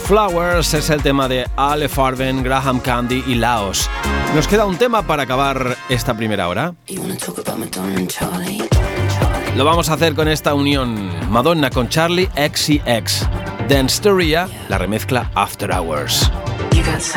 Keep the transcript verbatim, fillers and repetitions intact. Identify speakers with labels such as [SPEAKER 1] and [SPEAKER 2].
[SPEAKER 1] Flowers es el tema de Ale Farben, Graham Candy y Laos. Nos queda un tema para acabar esta primera hora. Lo vamos a hacer con esta unión: Madonna con Charlie X C X, Dance Storia, la remezcla After Hours.
[SPEAKER 2] You got